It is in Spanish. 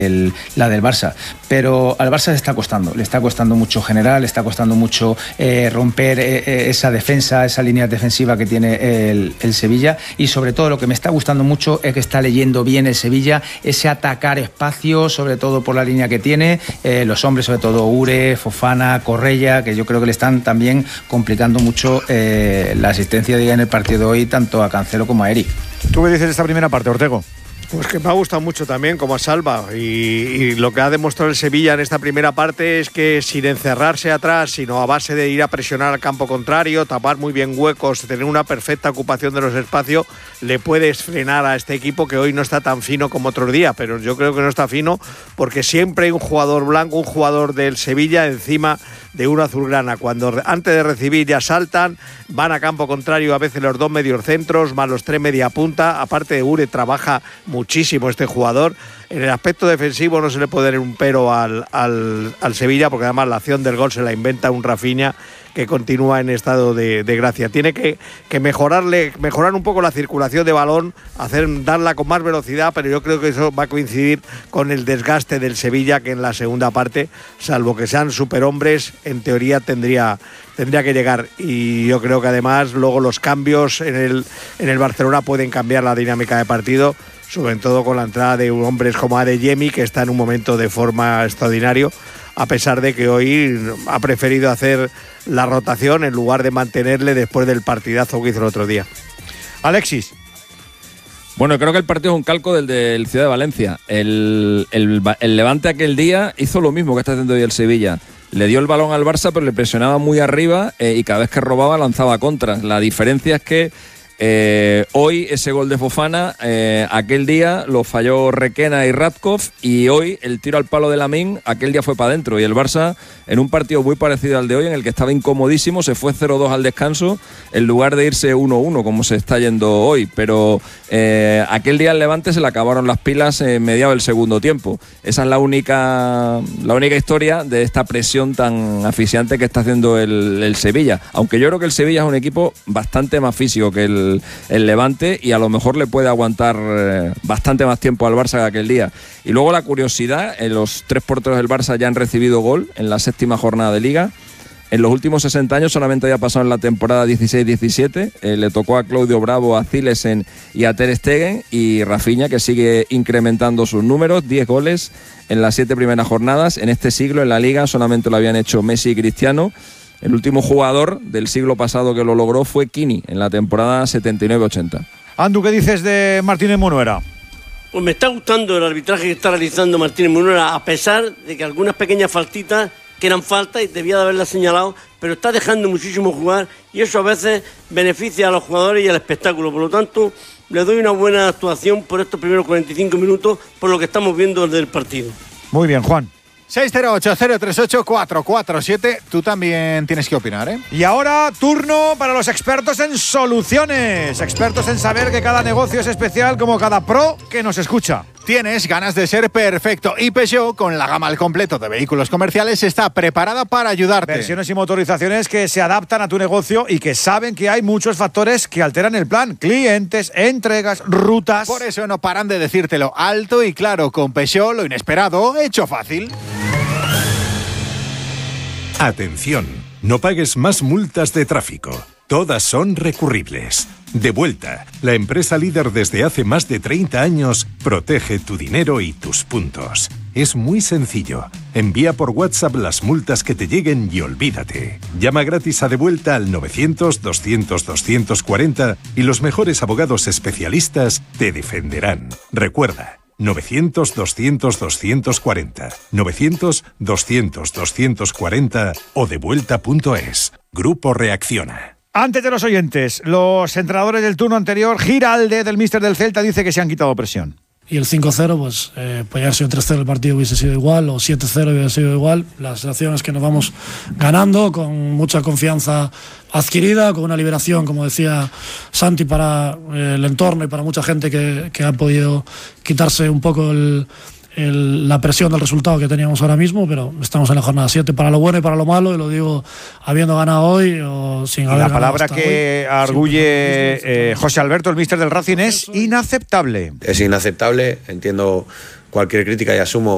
la del Barça, pero al Barça le está costando mucho generar, le está costando mucho romper esa defensa, esa línea defensiva que tiene el Sevilla, y sobre todo lo que me está gustando mucho es que está leyendo bien el Sevilla, ese atacar espacio, sobre todo por la línea que tiene, los hombres, sobre todo Ure, Fofana, Correia, que yo creo que le están también complicando mucho la asistencia en el partido de hoy, tanto a Cancelo como a Eric. ¿Tú qué dices de esta primera parte, Ortego? Pues que me ha gustado mucho también como a Salva, y lo que ha demostrado el Sevilla en esta primera parte es que sin encerrarse atrás, sino a base de ir a presionar al campo contrario, tapar muy bien huecos, tener una perfecta ocupación de los espacios, le puedes frenar a este equipo que hoy no está tan fino como otros días, pero yo creo que no está fino porque siempre hay un jugador blanco, un jugador del Sevilla encima de uno azulgrana. Cuando antes de recibir ya saltan, van a campo contrario a veces los dos mediocentros, más los tres media punta. Aparte de Ure, trabaja muchísimo este jugador. En el aspecto defensivo no se le puede dar un pero al Sevilla, porque además la acción del gol se la inventa un Rafinha que continúa en estado de gracia. Tiene que mejorar un poco la circulación de balón, darla con más velocidad, pero yo creo que eso va a coincidir con el desgaste del Sevilla, que en la segunda parte, salvo que sean superhombres, en teoría tendría que llegar. Y yo creo que además luego los cambios en el Barcelona pueden cambiar la dinámica de partido, sobre todo con la entrada de hombres como Adeyemi, que está en un momento de forma extraordinario, a pesar de que hoy ha preferido hacer la rotación en lugar de mantenerle después del partidazo que hizo el otro día. Alexis. Bueno, creo que el partido es un calco del Ciudad de Valencia. El Levante aquel día hizo lo mismo que está haciendo hoy el Sevilla. Le dio el balón al Barça, pero le presionaba muy arriba y cada vez que robaba lanzaba contras. La diferencia es que hoy ese gol de Fofana, aquel día lo falló Requena y Radkov, y hoy el tiro al palo de Lamine, aquel día fue para adentro, y el Barça en un partido muy parecido al de hoy, en el que estaba incomodísimo, se fue 0-2 al descanso en lugar de irse 1-1 como se está yendo hoy, pero aquel día al Levante se le acabaron las pilas en mediado del segundo tiempo. Esa es la única historia de esta presión tan asfixiante que está haciendo el Sevilla, aunque yo creo que el Sevilla es un equipo bastante más físico que el Levante, y a lo mejor le puede aguantar bastante más tiempo al Barça que aquel día. Y luego la curiosidad, los tres porteros del Barça ya han recibido gol en la 7ª jornada de Liga. En los últimos 60 años solamente había pasado en la temporada 16-17, le tocó a Claudio Bravo, a Zilesen y a Ter Stegen, y Rafinha, que sigue incrementando sus números, 10 goles en las 7 primeras jornadas. En este siglo en la Liga solamente lo habían hecho Messi y Cristiano. El último jugador del siglo pasado que lo logró fue Kini, en la temporada 79-80. Andu, ¿qué dices de Martínez Munuera? Pues me está gustando el arbitraje que está realizando Martínez Munuera, a pesar de que algunas pequeñas faltitas que eran faltas y debía de haberlas señalado, pero está dejando muchísimo jugar, y eso a veces beneficia a los jugadores y al espectáculo. Por lo tanto, le doy una buena actuación por estos primeros 45 minutos, por lo que estamos viendo del partido. Muy bien, Juan. 608-038-447. Tú también tienes que opinar, ¿eh? Y ahora, turno para los expertos en soluciones. Expertos en saber que cada negocio es especial como cada pro que nos escucha. ¿Tienes ganas de ser perfecto? Y Peugeot, con la gama al completo de vehículos comerciales, está preparada para ayudarte. Versiones y motorizaciones que se adaptan a tu negocio y que saben que hay muchos factores que alteran el plan. Clientes, entregas, rutas. Por eso no paran de decírtelo alto y claro. Con Peugeot, lo inesperado, hecho fácil. Atención, no pagues más multas de tráfico. Todas son recurribles. Devuelta, la empresa líder desde hace más de 30 años, protege tu dinero y tus puntos. Es muy sencillo. Envía por WhatsApp las multas que te lleguen y olvídate. Llama gratis a Devuelta al 900-200-240 y los mejores abogados especialistas te defenderán. Recuerda, 900-200-240, 900-200-240 o devuelta.es. Grupo Reacciona. Antes de los oyentes, los entrenadores del turno anterior, Giralde, del míster del Celta, dice que se han quitado presión. Y el 5-0, pues podría ser 3-0 el partido hubiese sido igual, o 7-0 hubiese sido igual. La sensación es que nos vamos ganando con mucha confianza adquirida, con una liberación, como decía Santi, para el entorno y para mucha gente que ha podido quitarse un poco la presión del resultado que teníamos ahora mismo, pero estamos en la jornada 7 para lo bueno y para lo malo, y lo digo habiendo ganado hoy o sin haber ganado. La palabra que hoy arguye José Alberto, el míster del Racing, es inaceptable. Es inaceptable, entiendo cualquier crítica y asumo